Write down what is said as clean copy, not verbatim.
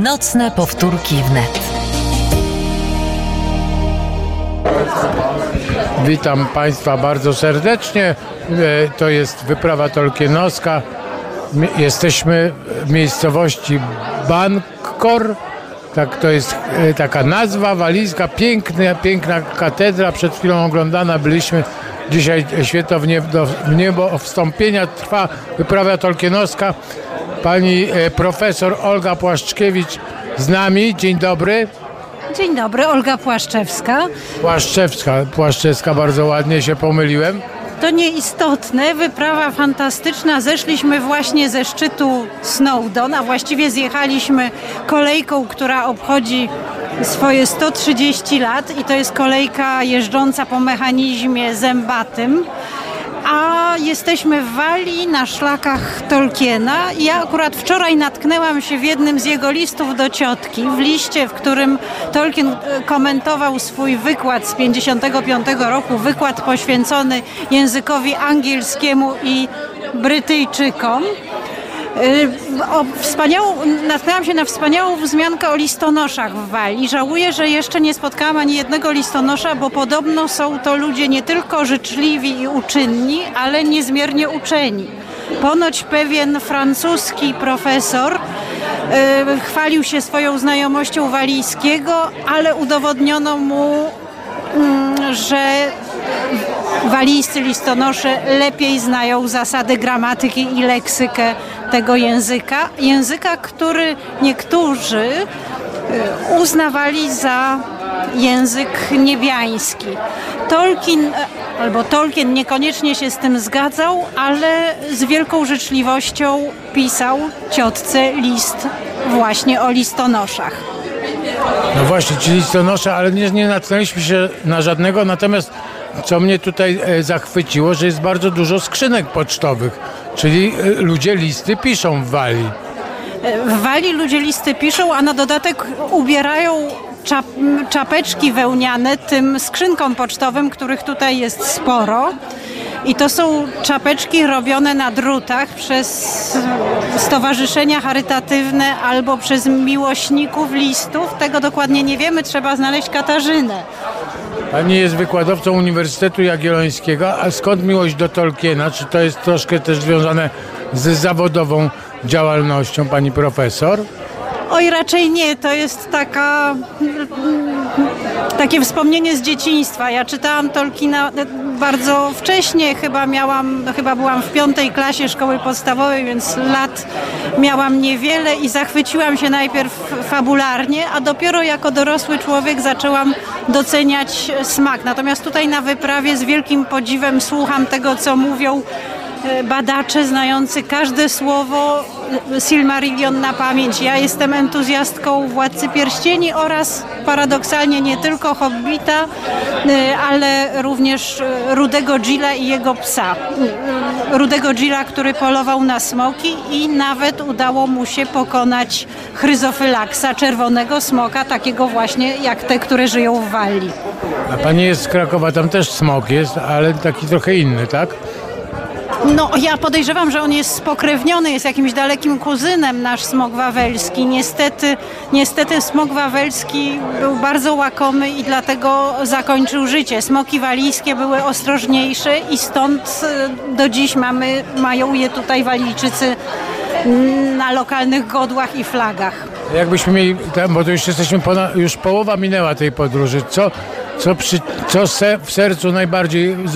Nocne powtórki wnet. Witam Państwa bardzo serdecznie. To jest wyprawa tolkienowska. Jesteśmy w miejscowości Bangkor. Tak, to jest taka nazwa walijska. Piękna katedra. Przed chwilą oglądana byliśmy. Dzisiaj święto w niebo wstąpienia. Trwa wyprawa tolkienowska. Pani profesor Olga Płaszczkiewicz z nami. Dzień dobry. Dzień dobry, Olga Płaszczewska. Płaszczewska, bardzo ładnie się pomyliłem. To nieistotne, wyprawa fantastyczna. Zeszliśmy właśnie ze szczytu Snowdon, a właściwie zjechaliśmy kolejką, która obchodzi swoje 130 lat i to jest kolejka jeżdżąca po mechanizmie zębatym. A jesteśmy w Walii na szlakach Tolkiena. Ja akurat wczoraj natknęłam się w jednym z jego listów do ciotki, w liście, w którym Tolkien komentował swój wykład z 1955 roku, wykład poświęcony językowi angielskiemu i Brytyjczykom. Natknęłam się na wspaniałą wzmiankę o listonoszach w Walii. Żałuję, że jeszcze nie spotkałam ani jednego listonosza, bo podobno są to ludzie nie tylko życzliwi i uczynni, ale niezmiernie uczeni. Ponoć pewien francuski profesor chwalił się swoją znajomością walijskiego, ale udowodniono mu, że walijscy listonosze lepiej znają zasady gramatyki i leksykę tego języka, który niektórzy uznawali za język niebiański. Tolkien niekoniecznie się z tym zgadzał, ale z wielką życzliwością pisał ciotce list właśnie o listonoszach. No właśnie, ci listonosze, ale nie natknęliśmy się na żadnego, natomiast co mnie tutaj zachwyciło, że jest bardzo dużo skrzynek pocztowych, czyli ludzie listy piszą w Walii. W Walii ludzie listy piszą, a na dodatek ubierają czapeczki wełniane tym skrzynkom pocztowym, których tutaj jest sporo. I to są czapeczki robione na drutach przez stowarzyszenia charytatywne albo przez miłośników listów. Tego dokładnie nie wiemy, trzeba znaleźć Katarzynę. Pani jest wykładowcą Uniwersytetu Jagiellońskiego, a skąd miłość do Tolkiena? Czy to jest troszkę też związane z zawodową działalnością pani profesor? Oj, raczej nie. To jest takie wspomnienie z dzieciństwa. Ja czytałam Tolkiena bardzo wcześnie. Chyba byłam w 5. klasie szkoły podstawowej, więc lat miałam niewiele i zachwyciłam się najpierw fabularnie, a dopiero jako dorosły człowiek zaczęłam doceniać smak. Natomiast tutaj na wyprawie z wielkim podziwem słucham tego, co mówią badacze znający każde słowo Silmarillion na pamięć. Ja jestem entuzjastką Władcy Pierścieni oraz paradoksalnie nie tylko Hobbita, ale również Rudego Gilla i jego psa. Rudego Gilla, który polował na smoki i nawet udało mu się pokonać Chryzofylaksa, czerwonego smoka, takiego właśnie jak te, które żyją w Walii. A pani jest z Krakowa, tam też smok jest, ale taki trochę inny, tak? No, ja podejrzewam, że on jest spokrewniony, jest jakimś dalekim kuzynem nasz smok wawelski. Niestety smok wawelski był bardzo łakomy i dlatego zakończył życie. Smoki walijskie były ostrożniejsze i stąd do dziś mają je tutaj Walijczycy na lokalnych godłach i flagach. Jakbyśmy mieli, bo to już połowa minęła tej podróży, co w sercu najbardziej